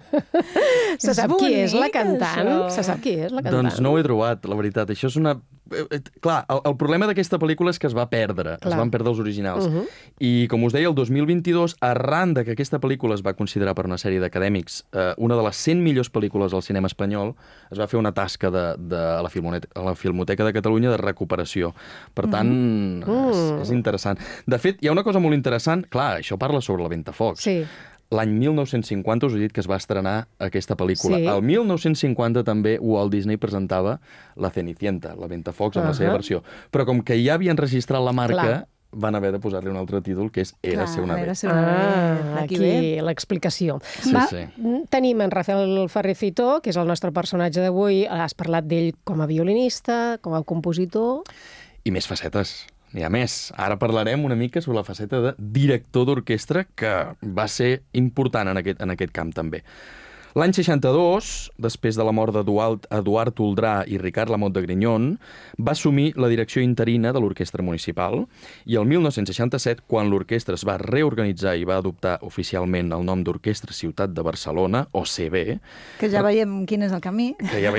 Se sap qui és la cantant? Se sap qui és la cantant? Doncs no ho he trobat, la veritat. Això és una... Clar, el problema d'aquesta pel·lícula és que es va perdre. Es van perdre els originals. I, com us deia, el 2022, arran de que aquesta pel·lícula es va considerar per una sèrie d'acadèmics una de les 100 millors pel·lícules del cinema espanyol, es va fer una tasca a la Filmoteca de Catalunya de recuperació. Per tant, és interessant. De fet, hi ha una cosa molt interessant. Clar, això parla sobre la Ventafocs. Sí. L'any 1950 us he dit que es va estrenar aquesta pel·lícula. El 1950 també Walt Disney presentava La Cenicienta, la Ventafocs, en la seva versió. Però com que ja havien registrat la marca, van haver de posar-li un altre títol, que és Érase una vez. Aquí l'explicació. Sí. Tenim en Rafael Ferrer-Fitó, que és el nostre personatge d'avui. Has parlat d'ell com a violinista, com a compositor... I més facetes. N'hi ha més. Ara parlarem una mica sobre la faceta de director d'orquestra, que va ser important en aquest camp també. L'any 62, després de la mort d'Eduard Toldrà i Ricard Lamotte de Grignon, va assumir la direcció interina de l'orquestra municipal i el 1967, quan l'orquestra es va reorganitzar i va adoptar oficialment el nom d'Orquestra Ciutat de Barcelona, OCB... Que ja veiem quin és el camí.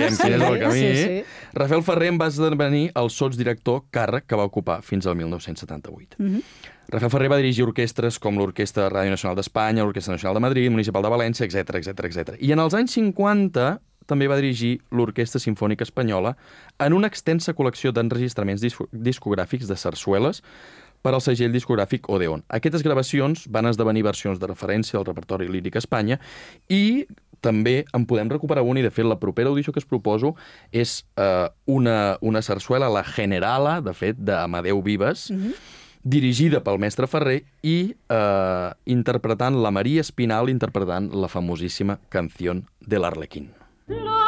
Rafael Ferrer en va esdevenir el sotsdirector, càrrec que va ocupar fins al 1978. Rafael Ferrer va dirigir orquestres com l'Orquestra de Ràdio Nacional d'Espanya, l'Orquestra Nacional de Madrid, Municipal de València, etc. I en els anys 50 també va dirigir l'Orquestra Simfònica Espanyola en una extensa col·lecció d'enregistraments discogràfics de sarsueles per al segell discogràfic Odeon. Aquestes gravacions van esdevenir versions de referència del repertori líric a Espanya i també en podem recuperar una, i de fet la propera audició que us proposo és una sarsuela, la Generala, de fet, d'Amadeu Vives, dirigida pel mestre Ferrer i interpretant la Maria Espinal, interpretant la famosíssima Canción del Arlequín.